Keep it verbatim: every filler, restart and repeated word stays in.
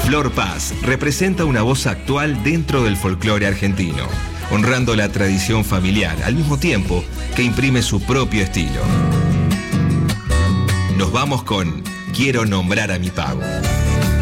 Flor Paz representa una voz actual dentro del folclore argentino, honrando la tradición familiar al mismo tiempo que imprime su propio estilo. Nos vamos con Quiero nombrar a mi pavo.